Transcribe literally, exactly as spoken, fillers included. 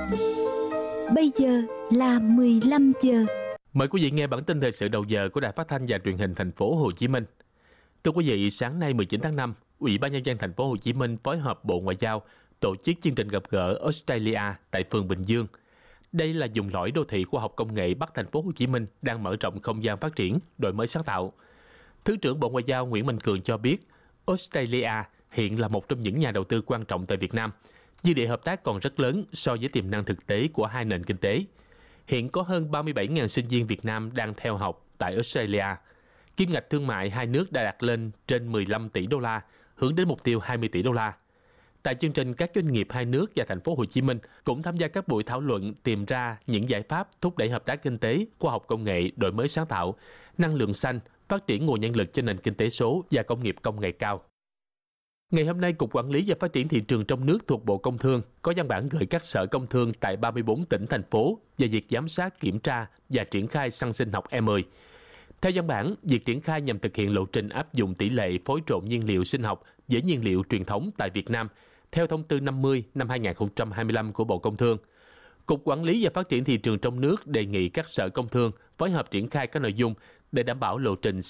Bây giờ là mười lăm giờ. Mời quý vị nghe bản tin thời sự đầu giờ của Đài Phát thanh và Truyền hình Thành phố Hồ Chí Minh. Thưa quý vị, sáng nay mười chín tháng năm, Ủy ban Nhân dân Thành phố Hồ Chí Minh phối hợp Bộ Ngoại giao tổ chức chương trình gặp gỡ Australia tại phường Bình Dương. Đây là vùng lõi đô thị khoa học công nghệ Bắc Thành phố Hồ Chí Minh đang mở rộng không gian phát triển, đổi mới sáng tạo. Thứ trưởng Bộ Ngoại giao Nguyễn Mạnh Cường cho biết, Australia hiện là một trong những nhà đầu tư quan trọng tại Việt Nam. Dư địa hợp tác còn rất lớn so với tiềm năng thực tế của hai nền kinh tế. Hiện có hơn ba mươi bảy nghìn sinh viên Việt Nam đang theo học tại Australia. Kim ngạch thương mại hai nước đã đạt lên trên mười lăm tỷ đô la, hướng đến mục tiêu hai mươi tỷ đô la. Tại chương trình, các doanh nghiệp hai nước và Thành phố Hồ Chí Minh cũng tham gia các buổi thảo luận tìm ra những giải pháp thúc đẩy hợp tác kinh tế, khoa học công nghệ, đổi mới sáng tạo, năng lượng xanh, phát triển nguồn nhân lực cho nền kinh tế số và công nghiệp công nghệ cao. Ngày hôm nay, Cục Quản lý và Phát triển Thị trường trong nước thuộc Bộ Công Thương có văn bản gửi các sở công thương tại ba mươi tư tỉnh, thành phố về việc giám sát, kiểm tra và triển khai xăng sinh học E mười. Theo văn bản, việc triển khai nhằm thực hiện lộ trình áp dụng tỷ lệ phối trộn nhiên liệu sinh học với nhiên liệu truyền thống tại Việt Nam, theo thông tư năm mươi năm hai nghìn không trăm hai mươi lăm của Bộ Công Thương. Cục Quản lý và Phát triển Thị trường trong nước đề nghị các sở công thương phối hợp triển khai các nội dung để đảm bảo lộ trình